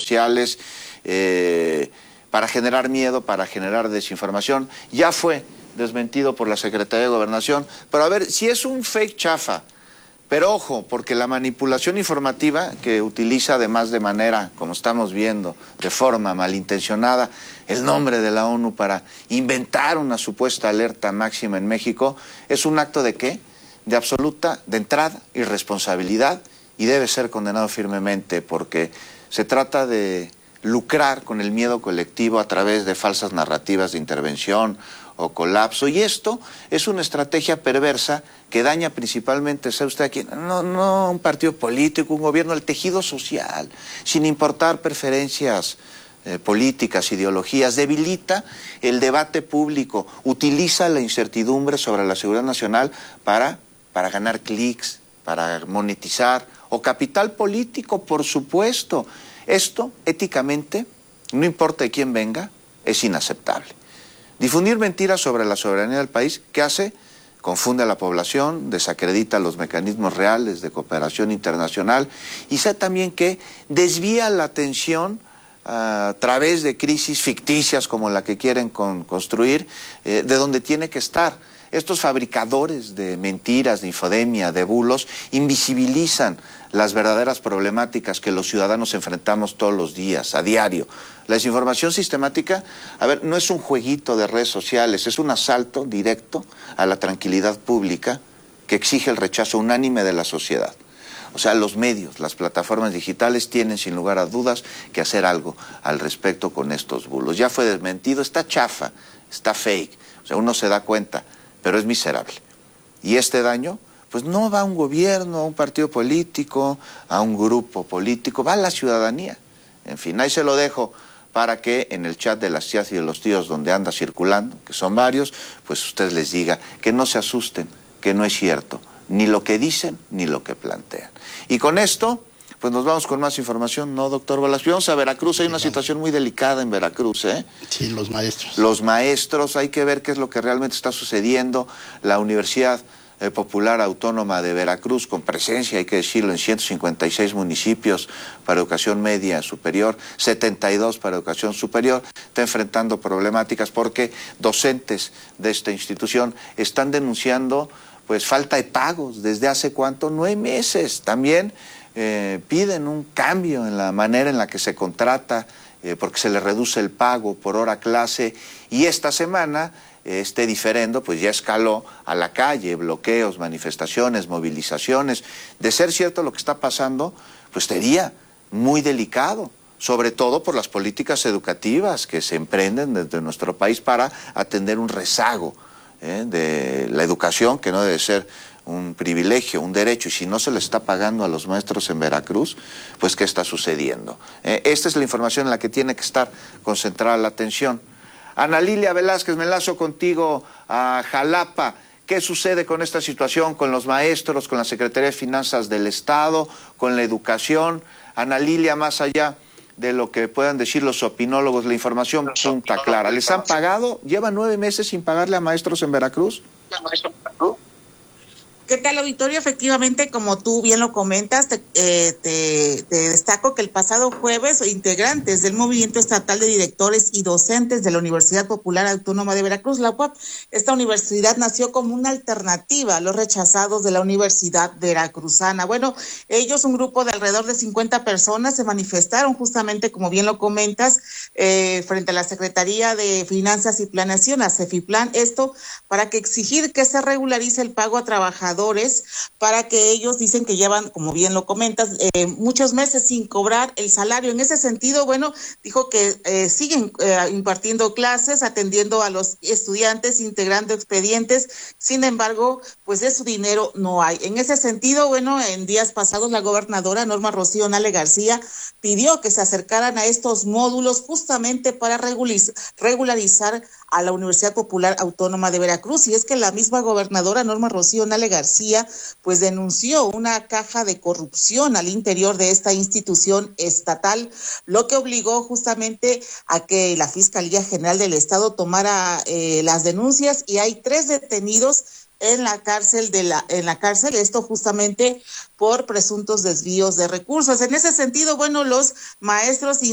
sociales, para generar miedo, para generar desinformación. Ya fue desmentido por la Secretaría de Gobernación, pero a ver, si es un fake chafa, pero ojo, porque la manipulación informativa que utiliza además de manera, como estamos viendo, de forma malintencionada, el nombre de la ONU para inventar una supuesta alerta máxima en México, es un acto de ¿qué? De absoluta, de entrada, irresponsabilidad, y debe ser condenado firmemente porque se trata de lucrar con el miedo colectivo a través de falsas narrativas de intervención o colapso, y esto es una estrategia perversa que daña principalmente, ¿sabe usted a quién? No un partido político, un gobierno, el tejido social, sin importar preferencias políticas, ideologías, debilita el debate público, utiliza la incertidumbre sobre la seguridad nacional para ganar clics, para monetizar, o capital político, por supuesto. Esto, éticamente, no importa de quién venga, es inaceptable. Difundir mentiras sobre la soberanía del país, ¿qué hace? Confunde a la población, desacredita los mecanismos reales de cooperación internacional y sabe también que desvía la atención a través de crisis ficticias como la que quieren construir, de donde tiene que estar. Estos fabricadores de mentiras, de infodemia, de bulos, invisibilizan las verdaderas problemáticas que los ciudadanos enfrentamos todos los días, a diario. La desinformación sistemática, a ver, no es un jueguito de redes sociales, es un asalto directo a la tranquilidad pública que exige el rechazo unánime de la sociedad. O sea, los medios, las plataformas digitales tienen sin lugar a dudas que hacer algo al respecto con estos bulos. Ya fue desmentido, está chafa, está fake, o sea, uno se da cuenta, pero es miserable. Y este daño, pues no va a un gobierno, a un partido político, a un grupo político, va a la ciudadanía. En fin, ahí se lo dejo para que en el chat de las tías y de los tíos donde anda circulando, que son varios, pues usted les diga que no se asusten, que no es cierto, ni lo que dicen, ni lo que plantean. Y con esto, pues nos vamos con más información, ¿no, doctor Velasco? Vamos a Veracruz, hay una situación muy delicada en Veracruz, ¿eh? Sí, los maestros. Los maestros, hay que ver qué es lo que realmente está sucediendo. La Universidad Popular Autónoma de Veracruz, con presencia, hay que decirlo, en 156 municipios para educación media superior, 72 para educación superior, está enfrentando problemáticas porque docentes de esta institución están denunciando pues falta de pagos desde hace ¿cuánto? 9 meses. También piden un cambio en la manera en la que se contrata, porque se le reduce el pago por hora clase, y esta semana este diferendo pues ya escaló a la calle, bloqueos, manifestaciones, movilizaciones. De ser cierto lo que está pasando, pues sería muy delicado, sobre todo por las políticas educativas que se emprenden desde nuestro país para atender un rezago de la educación, que no debe ser un privilegio, un derecho, y si no se le está pagando a los maestros en Veracruz, pues ¿qué está sucediendo? Esta es la información en la que tiene que estar concentrada la atención. Ana Lilia Velázquez, me enlazo contigo a Jalapa. ¿Qué sucede con esta situación, con los maestros, con la Secretaría de Finanzas del Estado, con la educación? Ana Lilia, más allá de lo que puedan decir los opinólogos, la información punta clara. ¿Les han pagado? ¿Llevan 9 meses sin pagarle a maestros en Veracruz? ¿Qué tal, auditorio? Efectivamente, como tú bien lo comentas, te destaco que el pasado jueves integrantes del Movimiento Estatal de Directores y Docentes de la Universidad Popular Autónoma de Veracruz, la UAP, esta universidad nació como una alternativa a los rechazados de la Universidad Veracruzana. Bueno, ellos, un grupo de alrededor de 50 personas, se manifestaron justamente, como bien lo comentas, frente a la Secretaría de Finanzas y Planeación, a CEFIPLAN, esto para que exigir que se regularice el pago a trabajadores, para que ellos dicen que llevan, como bien lo comentas, muchos meses sin cobrar el salario. En ese sentido, bueno, dijo que siguen impartiendo clases, atendiendo a los estudiantes, integrando expedientes, sin embargo, pues de su dinero no hay. En ese sentido, bueno, en días pasados la gobernadora Norma Rocío Nale García pidió que se acercaran a estos módulos justamente para regularizar a la Universidad Popular Autónoma de Veracruz, y es que la misma gobernadora Norma Rocío Nale García pues denunció una caja de corrupción al interior de esta institución estatal, lo que obligó justamente a que la Fiscalía General del Estado tomara las denuncias, y hay 3 detenidos en la cárcel esto justamente por presuntos desvíos de recursos. En ese sentido, bueno, los maestros